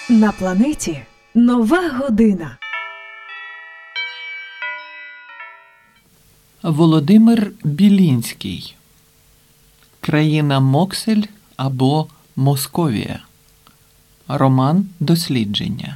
На планеті нова година. Володимир Білінський. Країна Моксель або Московія. Роман дослідження.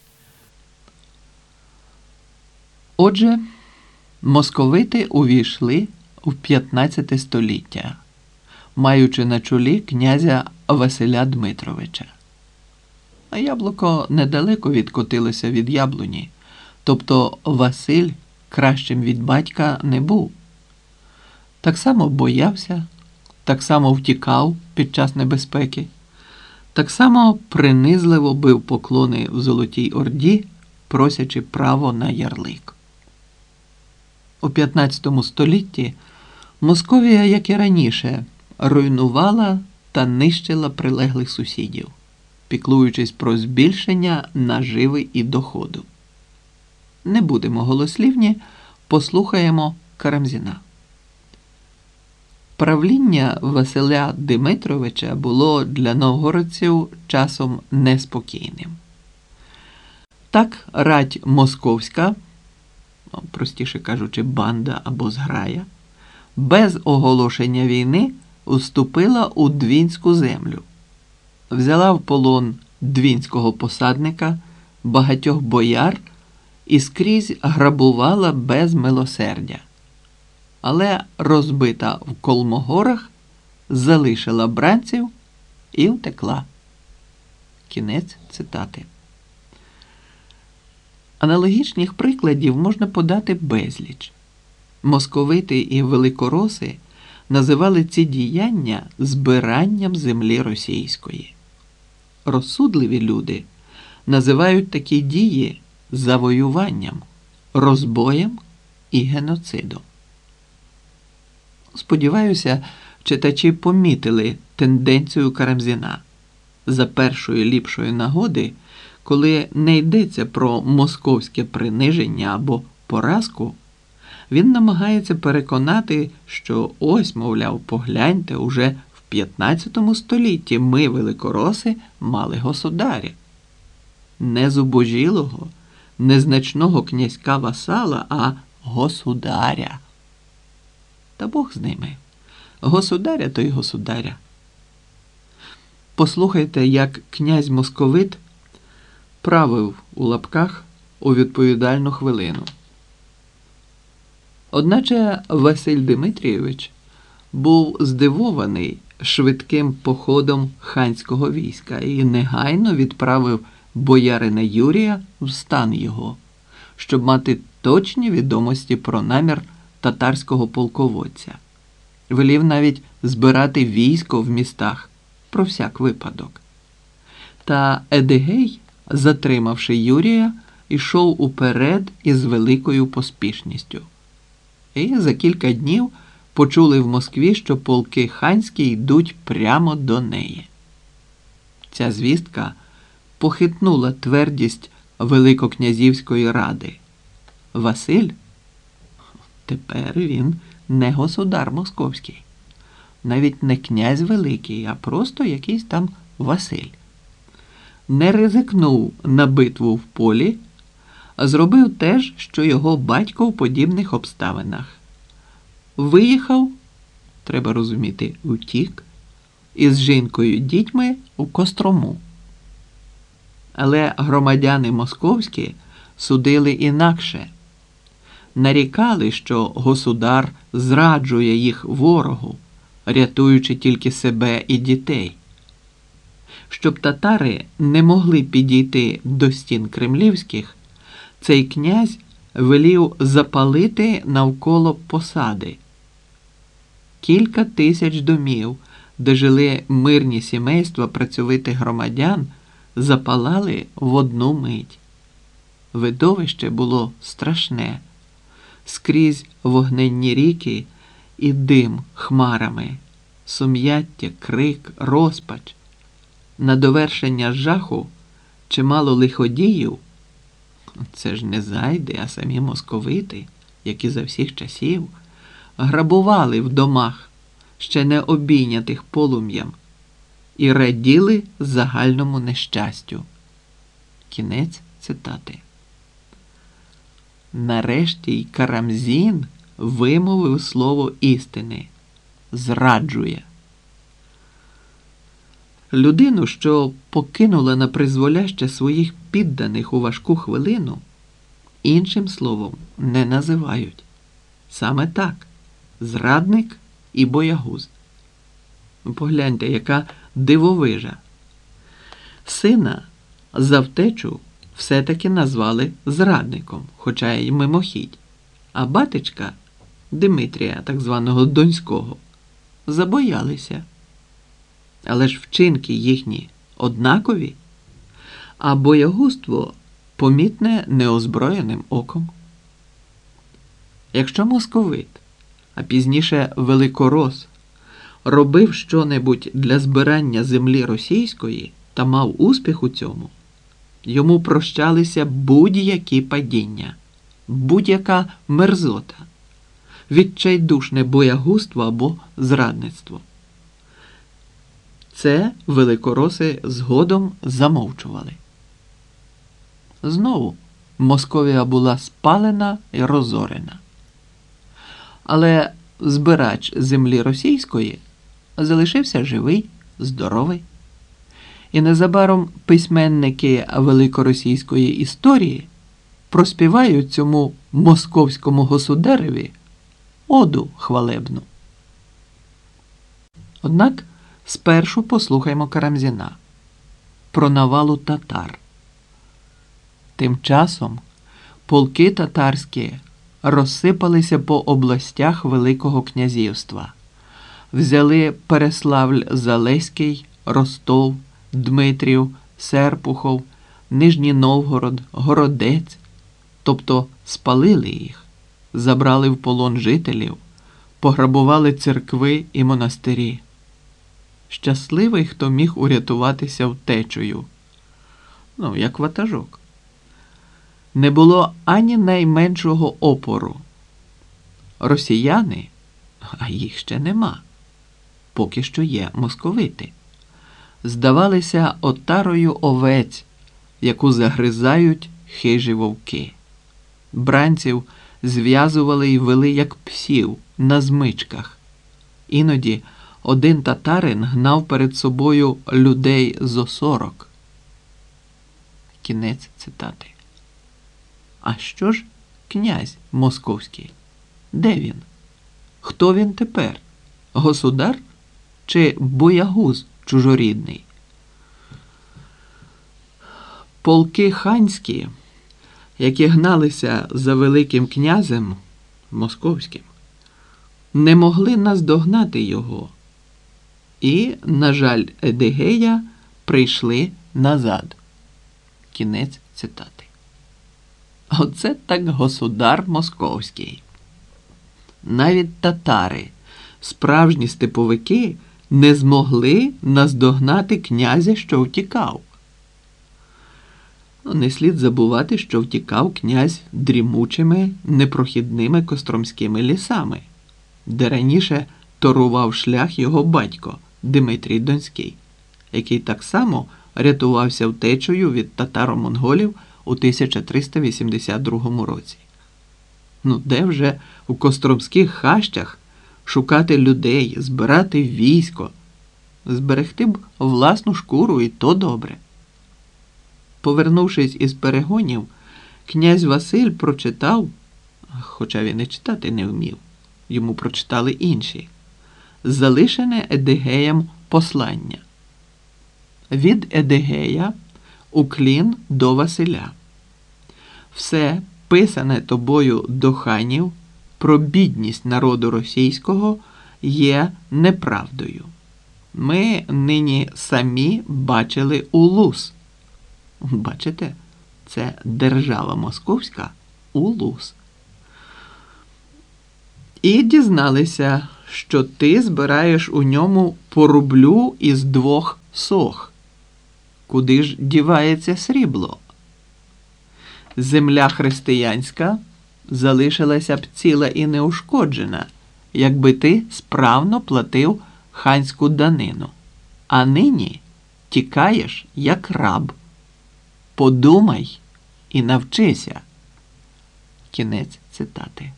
Отже, московити увійшли в 15 століття, маючи на чолі князя Василя Дмитровича. А яблуко недалеко відкотилося від яблуні, тобто Василь кращим від батька не був. Так само боявся, так само втікав під час небезпеки, так само принизливо бив поклони в Золотій Орді, просячи право на ярлик. У 15 столітті Московія, як і раніше, руйнувала та нищила прилеглих сусідів, піклуючись про збільшення наживи і доходу. Не будемо голослівні, послухаємо Карамзіна. Правління Василя Дмитровича було для новгородців часом неспокійним. Так рать московська, простіше кажучи, банда або зграя, без оголошення війни уступила у Двінську землю, взяла в полон двінського посадника, багатьох бояр і скрізь грабувала без милосердя. Але розбита в Колмогорах, залишила бранців і втекла. Кінець цитати. Аналогічних прикладів можна подати безліч. Московити і великороси називали ці діяння збиранням землі російської. Розсудливі люди називають такі дії завоюванням, розбоєм і геноцидом. Сподіваюся, читачі помітили тенденцію Карамзіна. За першої ліпшої нагоди, коли не йдеться про московське приниження або поразку, він намагається переконати, що ось, мовляв, погляньте, уже в 15 столітті ми, великороси, мали государя. Не зубожілого, незначного князька-васала, а государя. Та Бог з ними. Государя то й государя. Послухайте, як князь Московит правив у лапках у відповідальну хвилину. Одначе Василь Дмитрійович був здивований швидким походом ханського війська і негайно відправив боярина Юрія в стан його, щоб мати точні відомості про намір татарського полководця. Велів навіть збирати військо в містах про всяк випадок. Та Едигей, затримавши Юрія, ішов уперед із великою поспішністю. І за кілька днів почули в Москві, що полки ханські йдуть прямо до неї. Ця звістка похитнула твердість Великокнязівської ради. Василь, тепер він не государ московський, навіть не князь великий, а просто якийсь там Василь. Не ризикнув на битву в полі, а зробив те ж, що його батько в подібних обставинах. Виїхав, треба розуміти, утік, із жінкою-дітьми у Кострому. Але громадяни московські судили інакше. Нарікали, що государ зраджує їх ворогу, рятуючи тільки себе і дітей. Щоб татари не могли підійти до стін кремлівських, цей князь велів запалити навколо посади. Кілька тисяч домів, де жили мирні сімейства працьовитих громадян, запалали в одну мить. Видовище було страшне. Скрізь вогненні ріки і дим хмарами, сум'яття, крик, розпач. На довершення жаху чимало лиходіїв, це ж не зайди, а самі московити, які за всіх часів, грабували в домах, ще не обійнятих полум'ям, і раділи загальному нещастю. Кінець цитати. Нарешті й Карамзін вимовив слово істини – зраджує. Людину, що покинула на призволяще своїх підданих у важку хвилину, іншим словом не називають. Саме так – зрадник і боягуз. Погляньте, яка дивовижа. Сина за втечу все-таки назвали зрадником, хоча й мимохідь. А батечка Димитрія, так званого Донського, забоялися. Але ж вчинки їхні однакові, а боягузтво помітне неозброєним оком. Якщо московит, а пізніше великорос, робив що-небудь для збирання землі російської та мав успіх у цьому, йому прощалися будь-які падіння, будь-яка мерзота, відчайдушне боягузтво або зрадництво. Це великороси згодом замовчували. Знову Московія була спалена і розорена. Але збирач землі російської залишився живий, здоровий. І незабаром письменники великоросійської історії проспівають цьому московському государеві оду хвалебну. Однак спершу послухаймо Карамзіна про навалу татар. Тим часом полки татарські розсипалися по областях Великого князівства. Взяли Переславль-Залеський, Ростов, Дмитрів, Серпухов, Нижній Новгород, Городець, тобто спалили їх, забрали в полон жителів, пограбували церкви і монастирі. Щасливий, хто міг урятуватися втечею. Як ватажок. Не було ані найменшого опору. Росіяни, а їх ще нема, поки що є московити, здавалися отарою овець, яку загризають хижі вовки. Бранців зв'язували й вели як псів на змичках. Іноді один татарин гнав перед собою людей зо 40. Кінець цитати. А що ж князь московський? Де він? Хто він тепер? Государ чи боягуз чужорідний? Полки ханські, які гналися за Великим князем московським, не могли наздогнати його. І, на жаль, Едигея прийшли назад. Кінець цитати. Оце так государ московський. Навіть татари, справжні степовики, не змогли наздогнати князя, що втікав. Не слід забувати, що втікав князь дрімучими, непрохідними костромськими лісами, де раніше торував шлях його батько Димитрій Донський, який так само рятувався втечею від татаро-монголів у 1382 році. Де вже у костромських хащах шукати людей, збирати військо, зберегти б власну шкуру, і то добре. Повернувшись із перегонів, князь Василь прочитав, хоча він і читати не вмів, йому прочитали інші, залишене Едигеєм послання. Від Едигея уклін до Василя. Все, писане тобою до ханів про бідність народу російського, є неправдою. Ми нині самі бачили Улус. Бачите, це держава московська Улус. І дізналися, що ти збираєш у ньому по рублю із 2 сох. Куди ж дівається срібло? Земля християнська залишилася б ціла і неушкоджена, якби ти справно платив ханську данину. А нині тікаєш як раб. подумай і навчися. Кінець цитати.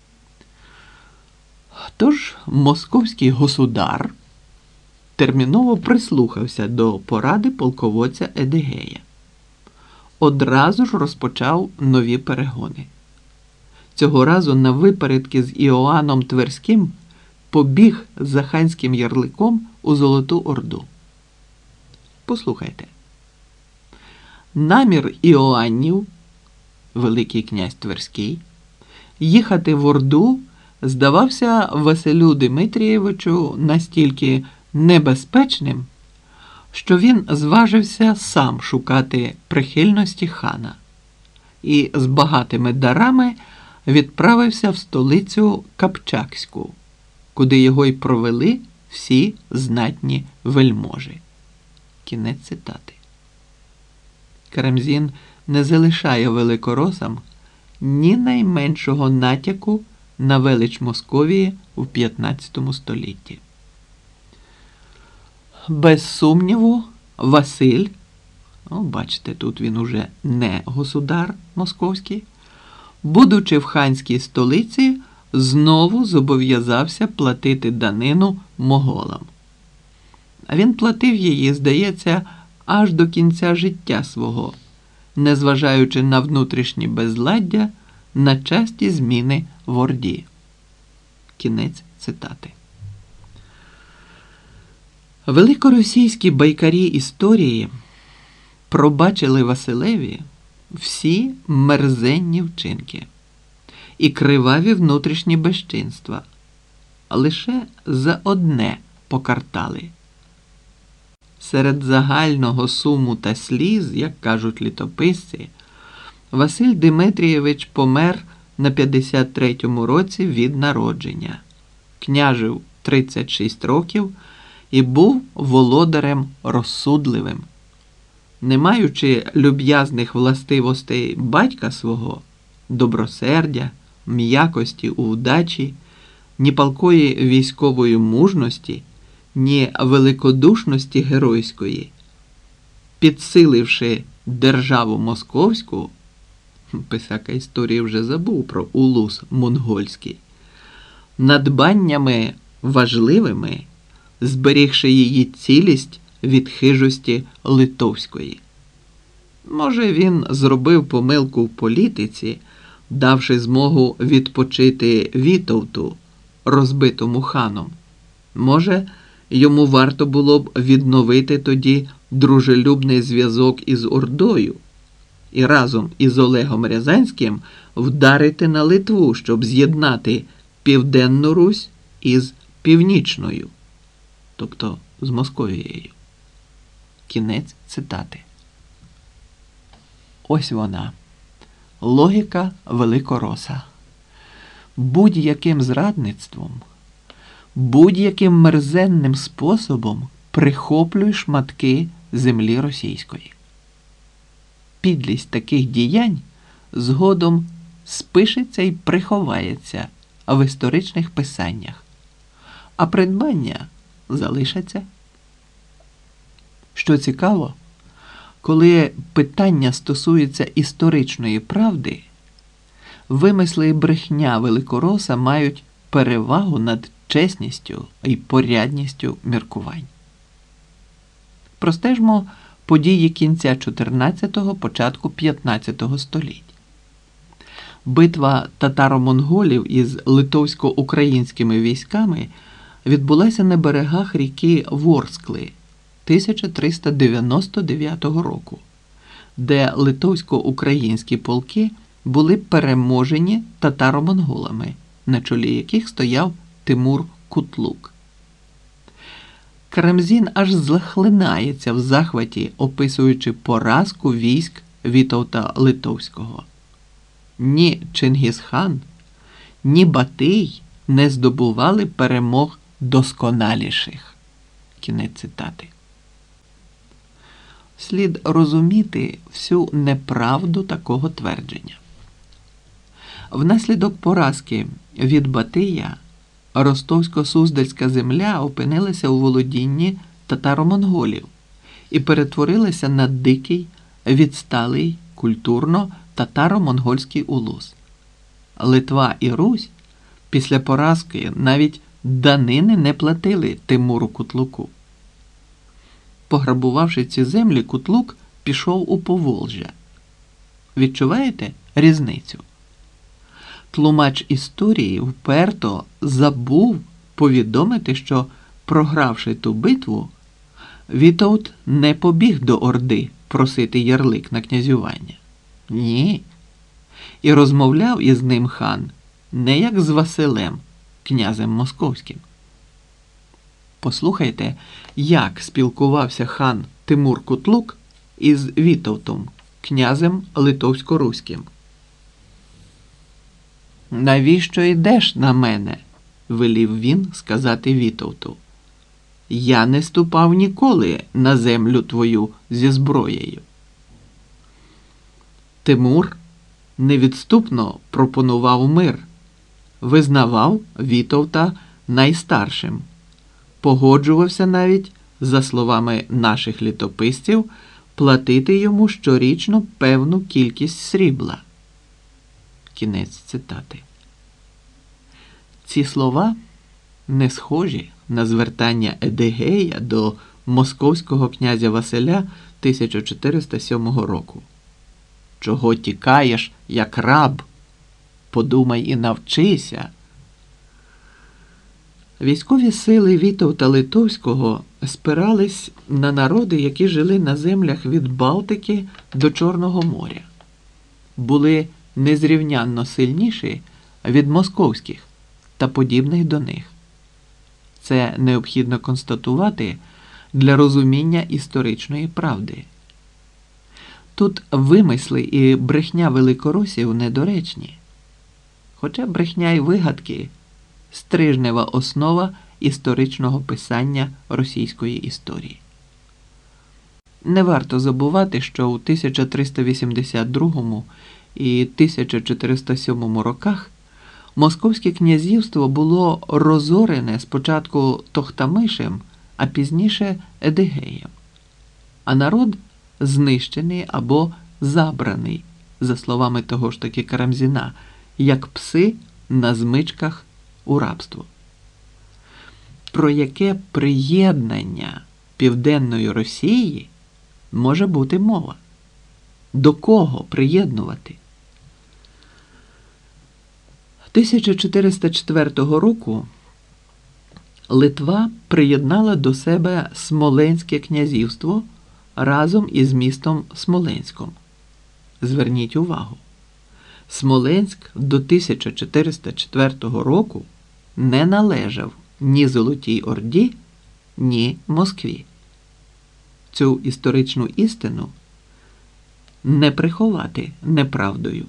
Тож московський государ терміново прислухався до поради полководця Едигея. Одразу ж розпочав нові перегони. Цього разу на випередки з Іоанном Тверським побіг за ханським ярликом у Золоту Орду. Послухайте. Намір Іоаннів, Великий князь Тверський, їхати в Орду здавався Василю Димитрієвичу настільки небезпечним, що він зважився сам шукати прихильності хана і з багатими дарами відправився в столицю Капчакську, куди його й провели всі знатні вельможі. Кінець цитати. Карамзін не залишає великоросам ні найменшого натяку на велич Московії в 15 столітті. Без сумніву, Василь, бачите, тут він уже не государ московський, будучи в ханській столиці, знову зобов'язався платити данину моголам. А він платив її, здається, аж до кінця життя свого, незважаючи на внутрішні безладдя, на часті зміни в Орді. Кінець цитати. Великоросійські байкарі історії пробачили Василеві всі мерзенні вчинки і криваві внутрішні безчинства, лише за одне покартали. Серед загального суму та сліз, як кажуть літописці, Василь Димитрієвич помер на 53-му році від народження, княжив 36 років і був володарем розсудливим. Не маючи люб'язних властивостей батька свого, добросердя, м'якості у вдачі, ні палкої військової мужності, ні великодушності геройської, підсиливши державу московську, писака історії вже забув про улус монгольський, надбаннями важливими, зберігши її цілість від хижості литовської. Може, він зробив помилку в політиці, давши змогу відпочити Вітовту, розбитому ханом. Може, йому варто було б відновити тоді дружелюбний зв'язок із Ордою і разом із Олегом Рязанським вдарити на Литву, щоб з'єднати Південну Русь із Північною, тобто з Московією. Кінець цитати. Ось вона, логіка великороса. Будь-яким зрадництвом, будь-яким мерзенним способом прихоплюй шматки землі російської. Підлість таких діянь згодом спишеться і приховається в історичних писаннях, а придбання залишаться. Що цікаво, коли питання стосується історичної правди, вимисли і брехня великороса мають перевагу над чесністю і порядністю міркувань. Простежмо події кінця 14-го, початку 15-го століть. Битва татаро-монголів із литовсько-українськими військами відбулася на берегах ріки Ворскли 1399 року, де литовсько-українські полки були переможені татаро-монголами, на чолі яких стояв Тимур Кутлук. Карамзін аж захлинається в захваті, описуючи поразку військ Вітовта Литовського. Ні Чингісхан, ні Батий не здобували перемог досконаліших. Кінець цитати. Слід розуміти всю неправду такого твердження. Внаслідок поразки від Батия Ростовсько-Суздальська земля опинилася у володінні татаро-монголів і перетворилася на дикий відсталий культурно татаро-монгольський улус. Литва і Русь після поразки навіть данини не платили Тимуру Кутлуку. Пограбувавши ці землі, Кутлук пішов у Поволжя. Відчуваєте різницю? Тлумач історії вперто забув повідомити, що, програвши ту битву, Вітовт не побіг до Орди просити ярлик на князювання. Ні. І розмовляв із ним хан не як з Василем, князем московським. Послухайте, як спілкувався хан Тимур Кутлук із Вітовтом, князем литовсько-руським. «Навіщо йдеш на мене?» – велів він сказати Вітовту. «Я не ступав ніколи на землю твою зі зброєю». Тимур невідступно пропонував мир, визнавав Вітовта найстаршим, погоджувався навіть, за словами наших літописців, платити йому щорічно певну кількість срібла. Кінець цитати. Ці слова не схожі на звертання Едигея до московського князя Василя 1407 року. «Чого тікаєш, як раб? Подумай і навчися». Військові сили Вітовта Литовського спирались на народи, які жили на землях від Балтики до Чорного моря. Були незрівнянно сильніші від московських та подібних до них. Це необхідно констатувати для розуміння історичної правди. Тут вимисли і брехня великоросів недоречні. Хоча брехня й вигадки – стрижнева основа історичного писання російської історії. Не варто забувати, що у 1382 і 1407 роках Московське князівство було розорене спочатку Тохтамишем, а пізніше Едигеєм, а народ знищений або забраний, за словами того ж таки Карамзіна, як пси на змичках у рабство. Про яке приєднання Південної Росії може бути мова? До кого приєднувати? 1404 року Литва приєднала до себе Смоленське князівство разом із містом Смоленськом. Зверніть увагу, Смоленськ до 1404 року не належав ні Золотій Орді, ні Москві. Цю історичну істину не приховати неправдою.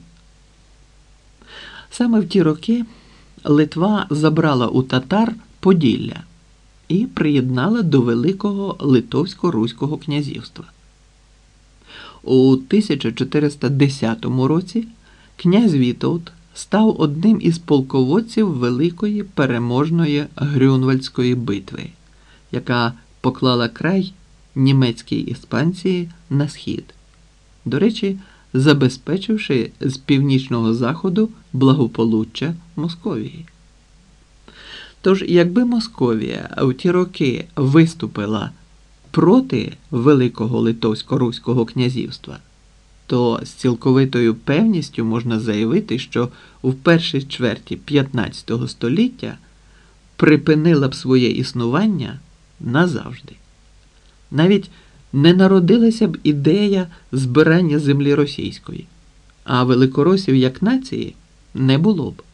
Саме в ті роки Литва забрала у татар Поділля і приєднала до Великого Литовсько-Руського князівства. У 1410 році князь Вітовт став одним із полководців Великої переможної Грюнвальдської битви, яка поклала край німецькій експансії на схід, до речі, забезпечивши з північного заходу благополуччя Московії. Тож, якби Московія в ті роки виступила проти Великого Литовсько-Руського князівства, то з цілковитою певністю можна заявити, що в першій чверті 15 століття припинила б своє існування назавжди. Навіть не народилася б ідея збирання землі російської, а великоросів як нації не було б.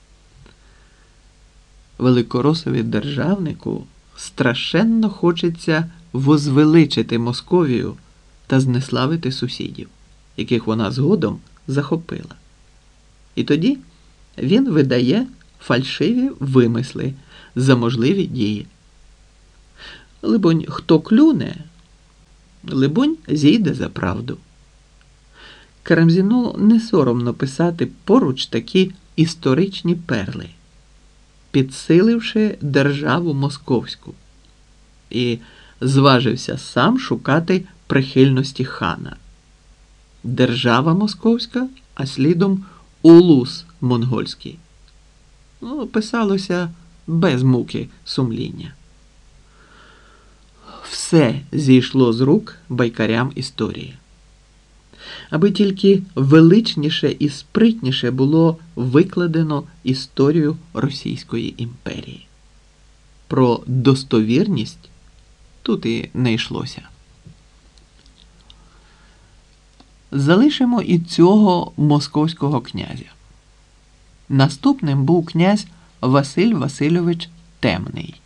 Великоросові державнику страшенно хочеться возвеличити Московію та знеславити сусідів, яких вона згодом захопила. І тоді він видає фальшиві вимисли за можливі дії. Либонь, хто клюне, либонь, зійде за правду. Карамзіну не соромно писати поруч такі історичні перли, підсиливши державу московську, і зважився сам шукати прихильності хана. держава московська, а слідом улус монгольський. Писалося без муки сумління. Все зійшло з рук байкарям історії. Аби тільки величніше і спритніше було викладено історію Російської імперії. Про достовірність тут і не йшлося. Залишимо і цього московського князя. Наступним був князь Василь Васильович Темний,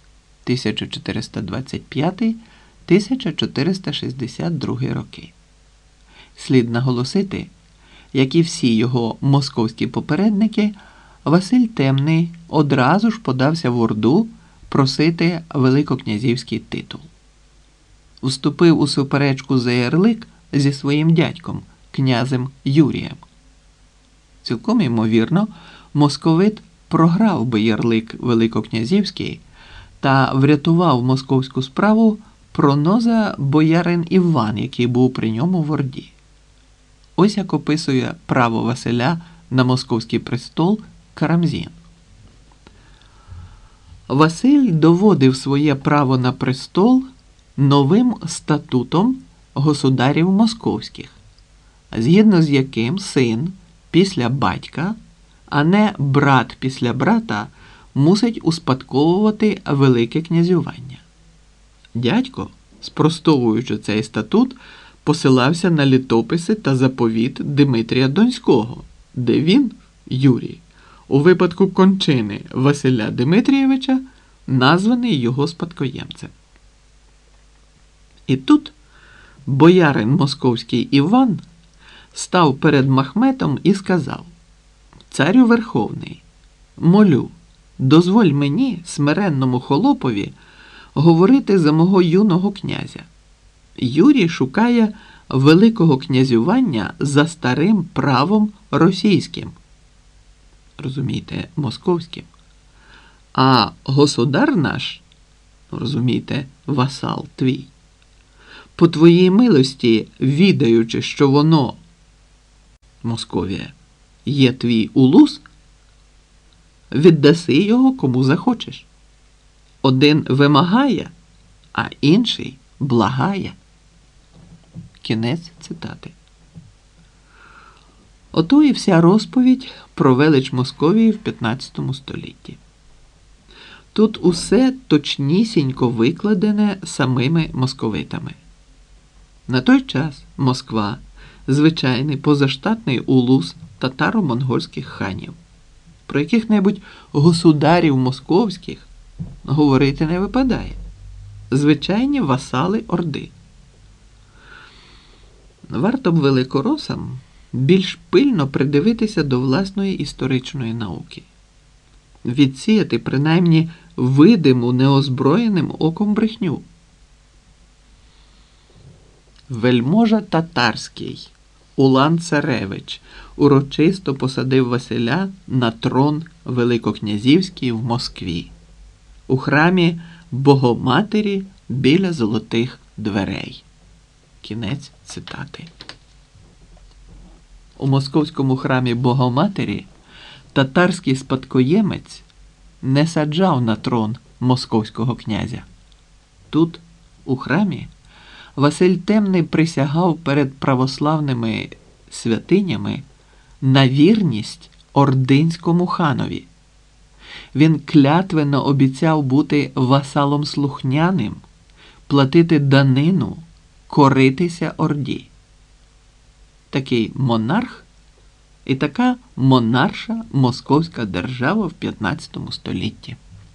1425-1462 роки. Слід наголосити, як і всі його московські попередники, Василь Темний одразу ж подався в Орду просити великокнязівський титул. Вступив у суперечку за ярлик зі своїм дядьком, князем Юрієм. Цілком ймовірно, московит програв би ярлик великокнязівський та врятував московську справу проноза боярин Іван, який був при ньому в Орді. Ось як описує право Василя на московський престол Карамзін. Василь доводив своє право на престол новим статутом государів московських, згідно з яким син після батька, а не брат після брата, мусить успадковувати велике князювання. Дядько, спростовуючи цей статут, посилався на літописи та заповіт Димитрія Донського, де він, Юрій, у випадку кончини Василя Димитрійовича, названий його спадкоємцем. І тут боярин московський Іван став перед Махметом і сказав: «Царю Верховний, молю, дозволь мені, смиренному холопові, говорити за мого юного князя. Юрій шукає великого князювання за старим правом російським». Розумієте, московським. А государ наш, розумієте, васал твій, по твоїй милості, відаючи, що воно, Московія, є твій улус, віддаси його кому захочеш. Один вимагає, а інший благає. Кінець цитати. Ото і вся розповідь про велич Московії в 15 столітті. Тут усе точнісінько викладене самими московитами. На той час Москва – звичайний позаштатний улус татаро-монгольських ханів. Про яких-небудь государів московських говорити не випадає. Звичайні васали Орди. Варто б великоросам більш пильно придивитися до власної історичної науки. Відсіяти принаймні видиму неозброєним оком брехню. Вельможа татарський Улан-Царевич урочисто посадив Василя на трон великокнязівський в Москві, у храмі Богоматері біля золотих дверей. Кінець цитати. У московському храмі Богоматері татарський спадкоємець не саджав на трон московського князя. Тут, у храмі, Василь Темний присягав перед православними святинями на вірність ординському ханові. Він клятвенно обіцяв бути васалом слухняним, платити данину, коритися Орді. Такий монарх і така монарша московська держава в 15 столітті.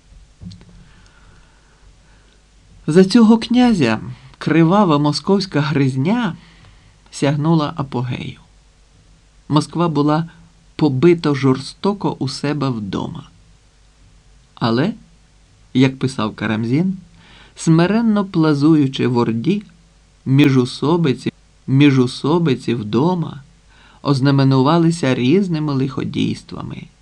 За цього князя кривава московська гризня сягнула апогею. Москва була побита жорстоко у себе вдома. Але, як писав Карамзін, смиренно плазуючи в Орді, міжусобиці вдома ознаменувалися різними лиходійствами,